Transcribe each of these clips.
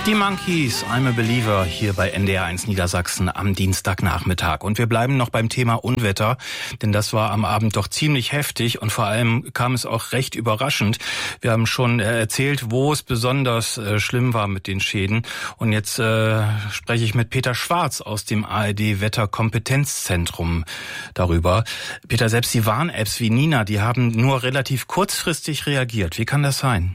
Die Monkees, I'm a Believer, hier bei NDR1 Niedersachsen am Dienstagnachmittag. Und wir bleiben noch beim Thema Unwetter, denn das war am Abend doch ziemlich heftig und vor allem kam es auch recht überraschend. Wir haben schon erzählt, wo es besonders schlimm war mit den Schäden. Und jetzt spreche ich mit Peter Schwarz aus dem ARD-Wetterkompetenzzentrum darüber. Peter, selbst die Warn-Apps wie Nina, die haben nur relativ kurzfristig reagiert. Wie kann das sein?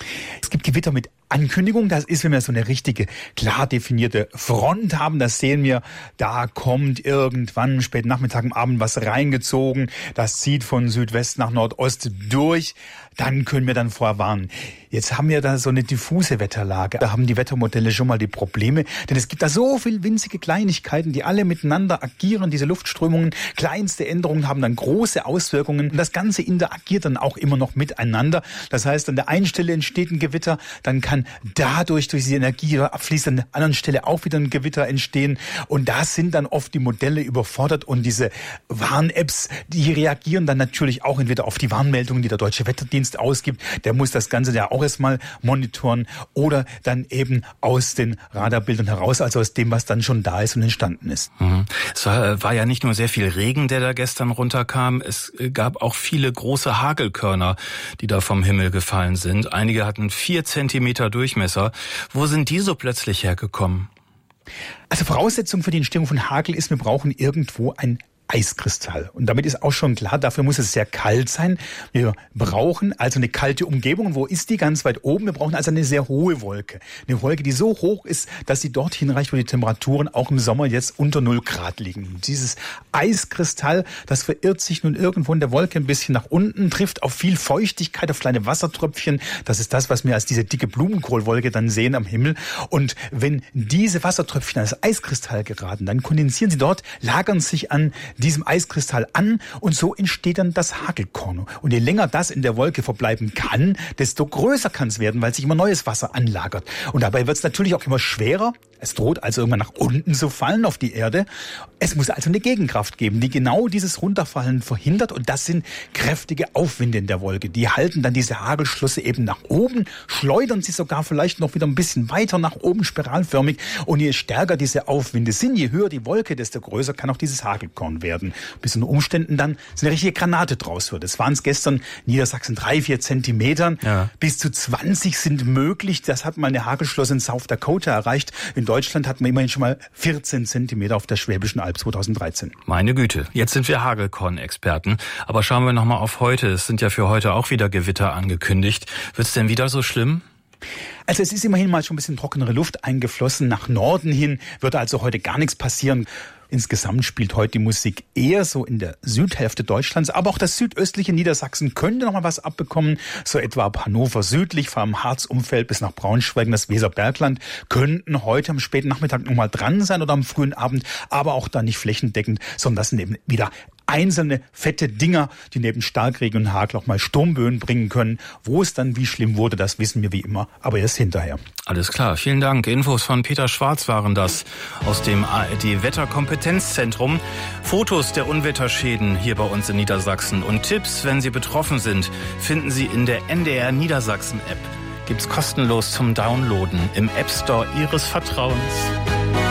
Es gibt Gewitter mit Ankündigung, das ist, wenn wir so eine richtige, klar definierte Front haben, das sehen wir, da kommt irgendwann spät Nachmittag, am Abend was reingezogen, das zieht von Südwest nach Nordost durch, dann können wir dann vorwarnen. Jetzt haben wir da so eine diffuse Wetterlage, da haben die Wettermodelle schon mal die Probleme, denn es gibt da so viel winzige Kleinigkeiten, die alle miteinander agieren, diese Luftströmungen, kleinste Änderungen haben dann große Auswirkungen und das Ganze interagiert dann auch immer noch miteinander. Das heißt, an der einen Stelle entsteht ein Gewitter, dann kann dadurch, durch die Energie, die abfließt, an der anderen Stelle auch wieder ein Gewitter entstehen. Und da sind dann oft die Modelle überfordert und diese Warn-Apps, die reagieren dann natürlich auch entweder auf die Warnmeldungen, die der Deutsche Wetterdienst ausgibt. Der muss das Ganze ja auch erstmal monitoren oder dann eben aus den Radarbildern heraus, also aus dem, was dann schon da ist und entstanden ist. Es war ja nicht nur sehr viel Regen, der da gestern runterkam. Es gab auch viele große Hagelkörner, die da vom Himmel gefallen sind. Einige hatten 4 Zentimeter Durchmesser. Wo sind die so plötzlich hergekommen? Also Voraussetzung für die Entstehung von Hagel ist, wir brauchen irgendwo ein Eiskristall. Und damit ist auch schon klar, dafür muss es sehr kalt sein. Wir brauchen also eine kalte Umgebung. Und wo ist die? Ganz weit oben. Wir brauchen also eine sehr hohe Wolke. Eine Wolke, die so hoch ist, dass sie dorthin reicht, wo die Temperaturen auch im Sommer jetzt unter 0 Grad liegen. Und dieses Eiskristall, das verirrt sich nun irgendwo in der Wolke ein bisschen nach unten, trifft auf viel Feuchtigkeit, auf kleine Wassertröpfchen. Das ist das, was wir als diese dicke Blumenkohlwolke dann sehen am Himmel. Und wenn diese Wassertröpfchen als Eiskristall geraten, dann kondensieren sie dort, lagern sich an diesem Eiskristall an und so entsteht dann das Hagelkorn. Und je länger das in der Wolke verbleiben kann, desto größer kann es werden, weil sich immer neues Wasser anlagert. Und dabei wird es natürlich auch immer schwerer. Es droht also irgendwann nach unten zu fallen auf die Erde. Es muss also eine Gegenkraft geben, die genau dieses Runterfallen verhindert. Und das sind kräftige Aufwinde in der Wolke. Die halten dann diese Hagelschlüsse eben nach oben, schleudern sie sogar vielleicht noch wieder ein bisschen weiter nach oben, spiralförmig. Und je stärker diese Aufwinde sind, je höher die Wolke, desto größer kann auch dieses Hagelkorn werden. Bis unter Umständen dann so eine richtige Granate draus wird. Es waren es gestern in Niedersachsen 3-4 Zentimetern. Ja. Bis zu 20 sind möglich. Das hat mal eine Hagelschloss in South Dakota erreicht. In Deutschland hatten wir immerhin schon mal 14 Zentimeter auf der Schwäbischen Alb 2013. Meine Güte, jetzt sind wir Hagelkorn-Experten. Aber schauen wir nochmal auf heute. Es sind ja für heute auch wieder Gewitter angekündigt. Wird es denn wieder so schlimm? Also es ist immerhin mal schon ein bisschen trockenere Luft eingeflossen. Nach Norden hin wird also heute gar nichts passieren. Insgesamt spielt heute die Musik eher so in der Südhälfte Deutschlands, aber auch das südöstliche Niedersachsen könnte noch mal was abbekommen, so etwa ab Hannover südlich, vor allem Harzumfeld bis nach Braunschweig, das Weserbergland, könnten heute am späten Nachmittag noch mal dran sein oder am frühen Abend, aber auch dann nicht flächendeckend, sondern das sind eben wieder einzelne fette Dinger, die neben Starkregen und Hagel auch mal Sturmböen bringen können. Wo es dann wie schlimm wurde, das wissen wir wie immer, aber erst hinterher. Alles klar, vielen Dank. Infos von Peter Schwarz waren das aus dem ARD-Wetterkompetenzzentrum. Fotos der Unwetterschäden hier bei uns in Niedersachsen und Tipps, wenn Sie betroffen sind, finden Sie in der NDR Niedersachsen App. Gibt's kostenlos zum Downloaden im App Store Ihres Vertrauens.